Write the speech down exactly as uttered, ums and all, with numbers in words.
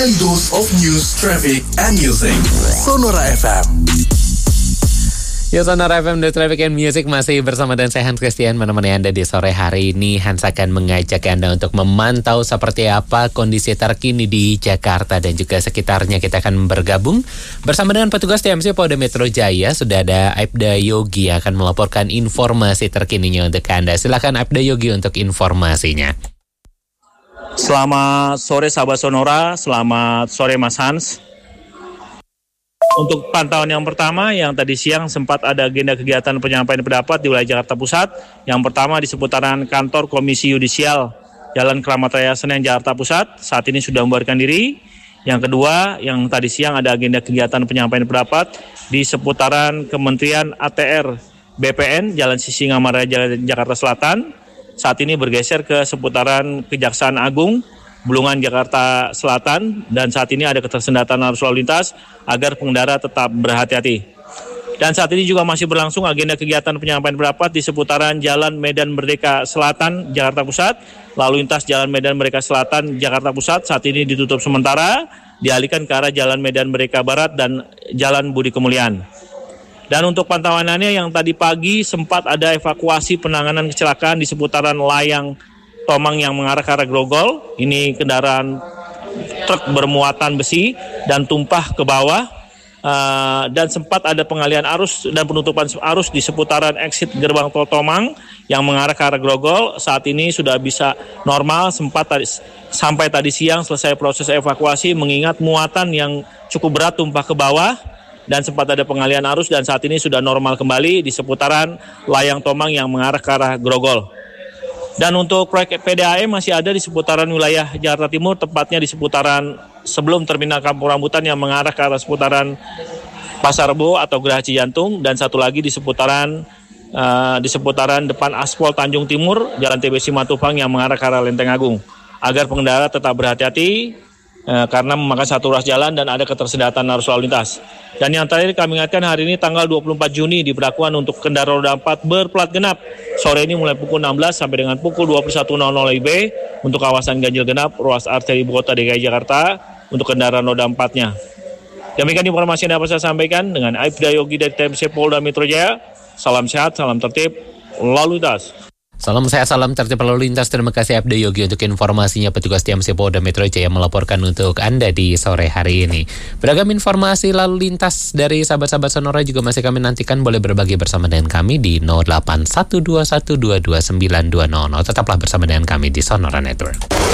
daily dose of news, traffic, and music. Sonora F M. Ya, Sonora F M The Traffic and Music masih bersama dan saya Hans Christian menemani Anda di sore hari ini. Hans akan mengajak Anda untuk memantau seperti apa kondisi terkini di Jakarta dan juga sekitarnya. Kita akan bergabung bersama dengan petugas T M C Polda Metro Jaya. Sudah ada Aibda Yogi yang akan melaporkan informasi terkininya untuk Anda. Silakan Aibda Yogi untuk informasinya. Selamat sore sahabat Sonora, selamat sore Mas Hans. Untuk pantauan yang pertama, yang tadi siang sempat ada agenda kegiatan penyampaian pendapat di wilayah Jakarta Pusat. Yang pertama di seputaran kantor Komisi Yudisial Jalan Keramat Raya Senen, Jakarta Pusat. Saat ini sudah membubarkan diri. Yang kedua, yang tadi siang ada agenda kegiatan penyampaian pendapat di seputaran Kementerian A T R B P N Jalan Sisingamaraja, Jakarta Selatan. Saat ini bergeser ke seputaran Kejaksaan Agung Bulungan, Jakarta Selatan, dan saat ini ada ketersendatan arus lalu lintas agar pengendara tetap berhati-hati. Dan saat ini juga masih berlangsung agenda kegiatan penyampaian pendapat di seputaran Jalan Medan Merdeka Selatan, Jakarta Pusat. Lalu lintas Jalan Medan Merdeka Selatan, Jakarta Pusat saat ini ditutup sementara, dialihkan ke arah Jalan Medan Merdeka Barat dan Jalan Budi Kemuliaan. Dan untuk pantauannya yang tadi pagi sempat ada evakuasi penanganan kecelakaan di seputaran Layang Tomang yang mengarah ke arah Grogol. Ini kendaraan truk bermuatan besi dan tumpah ke bawah, uh, dan sempat ada pengalihan arus dan penutupan arus di seputaran exit gerbang tol Tomang yang mengarah ke arah Grogol. Saat ini sudah bisa normal, sempat tadi, sampai tadi siang selesai proses evakuasi mengingat muatan yang cukup berat tumpah ke bawah dan sempat ada pengalihan arus, dan saat ini sudah normal kembali di seputaran Layang Tomang yang mengarah ke arah Grogol. Dan untuk proyek P D A M masih ada di seputaran wilayah Jakarta Timur, tepatnya di seputaran sebelum Terminal Kampung Rambutan yang mengarah ke arah seputaran Pasar Rebo atau Geraha Cijantung, dan satu lagi di seputaran uh, di seputaran depan Aspol Tanjung Timur, Jalan T B Simatupang yang mengarah ke arah Lenteng Agung. Agar pengendara tetap berhati-hati uh, karena memakan satu ruas jalan dan ada ketersendatan arus lalu lintas. Dan yang terakhir kami ingatkan, hari ini tanggal dua puluh empat Juni diberlakukan untuk kendaraan roda empat berplat genap. Sore ini mulai pukul enam belas sampai dengan pukul dua puluh satu nol nol W I B untuk kawasan ganjil genap ruas arteri ibu kota D K I Jakarta untuk kendaraan roda empat-nya. Demikian informasi yang dapat saya sampaikan dengan Aibda Yogi dari T M C Polda Metro Jaya. Salam sehat, salam tertib, lalu lintas. Salam sehat, salam tertib lalu lintas. Terima kasih Aibda Yogi untuk informasinya. Petugas T M C Polda Metro Jaya melaporkan untuk Anda di sore hari ini. Beragam informasi lalu lintas dari sahabat-sahabat Sonora juga masih kami nantikan. Boleh berbagi bersama dengan kami di nol delapan satu dua satu dua dua sembilan dua nol nol. Tetaplah bersama dengan kami di Sonora Network.